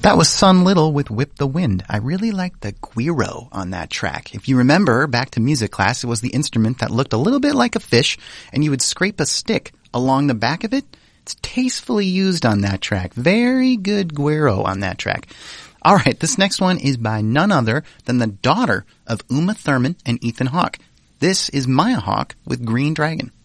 That was Sun Little with Whip the Wind. I really like the guiro on that track. If you remember, back to music class, it was the instrument that looked a little bit like a fish, and you would scrape a stick along the back of it. It's tastefully used on that track. Very good guiro on that track. All right, this next one is by none other than the daughter of Uma Thurman and Ethan Hawke. This is Maya Hawke with Green Dragon.